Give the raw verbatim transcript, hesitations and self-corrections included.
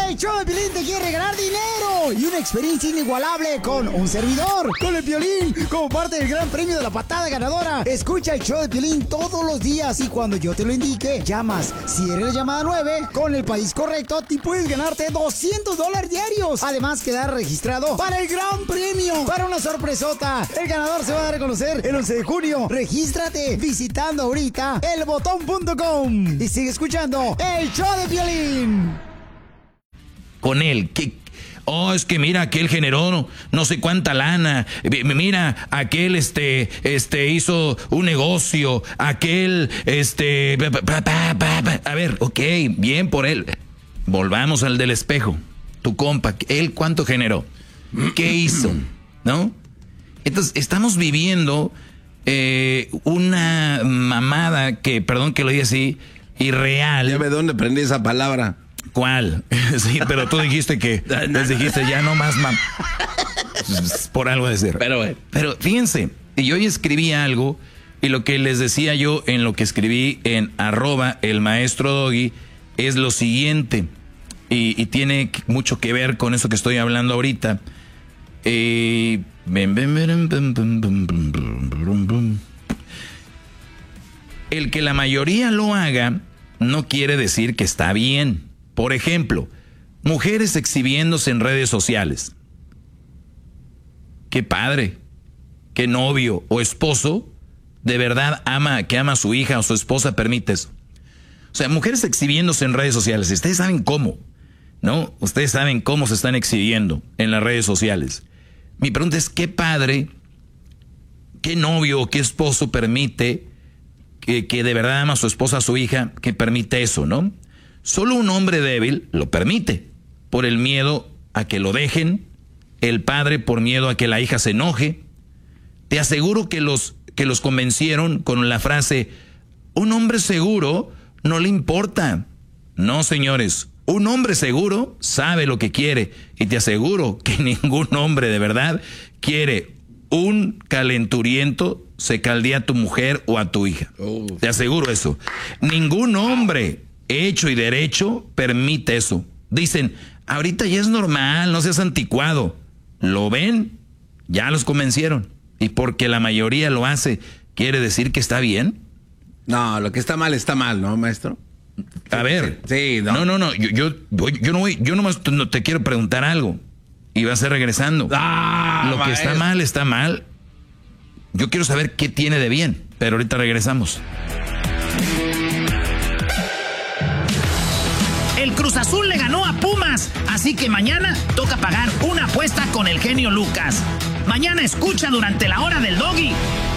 El show de Piolín te quiere regalar dinero y una experiencia inigualable con un servidor, con el Piolín, como parte del gran premio de la patada ganadora. Escucha el show de Piolín todos los días y cuando yo te lo indique, llamas. Si eres la llamada nueve, con el país correcto, te puedes ganarte doscientos dólares diarios. Además, quedar registrado para el gran premio, para una sorpresota. El ganador se va a dar a conocer el once de junio. Regístrate visitando ahorita el botón punto com y sigue escuchando el show de Piolín. Con él, que oh, es que mira, aquel generó no, no sé cuánta lana, mira, aquel este, este hizo un negocio, aquel, este, pa, pa, pa, pa, pa. A ver, ok, bien por él. Volvamos al del espejo, tu compa, él cuánto generó, qué hizo, ¿no? Entonces, estamos viviendo eh, una mamada que, perdón que lo diga así, irreal. Ya ve dónde aprendí esa palabra. ¿Cuál? Sí, pero tú dijiste que les dijiste ya no más mam. Por algo de ser. Pero, bueno. pero fíjense, yo hoy escribí algo y lo que les decía yo en lo que escribí en arroba el maestro Doggy es lo siguiente y, y tiene mucho que ver con eso que estoy hablando ahorita. Eh, el que la mayoría lo haga no quiere decir que está bien. Por ejemplo, mujeres exhibiéndose en redes sociales. Qué padre, qué novio o esposo de verdad ama, que ama a su hija o su esposa permite eso. O sea, mujeres exhibiéndose en redes sociales. Ustedes saben cómo, ¿no? Ustedes saben cómo se están exhibiendo en las redes sociales. Mi pregunta es, ¿qué padre, qué novio o qué esposo permite que, que de verdad ama a su esposa, a su hija, que permite eso, ¿no? Solo un hombre débil lo permite, por el miedo a que lo dejen, el padre por miedo a que la hija se enoje. Te aseguro que los, que los convencieron con la frase, un hombre seguro no le importa. No, señores, un hombre seguro sabe lo que quiere y te aseguro que ningún hombre de verdad quiere un calenturiento se caldea a tu mujer o a tu hija. Oh. Te aseguro eso. Ningún hombre hecho y derecho permite eso. Dicen, ahorita ya es normal, no seas anticuado. ¿Lo ven? Ya los convencieron. Y porque la mayoría lo hace, ¿quiere decir que está bien? No, lo que está mal está mal, ¿no, maestro? A ver. Sí, no. No, no, no. Yo, yo, yo no voy, yo nomás no te quiero preguntar algo. Y vas a ir regresando. Ah, lo que maestro. está mal, está mal. Yo quiero saber qué tiene de bien. Pero ahorita regresamos. El Cruz Azul le ganó a Pumas, así que mañana toca pagar una apuesta con el genio Lucas. Mañana escucha durante la hora del Doggy.